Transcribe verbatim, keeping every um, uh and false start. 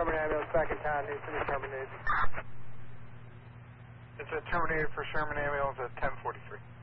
Sherman ambulance back in town, needs to be terminated. It's a terminated for Sherman ambulance at ten forty-three.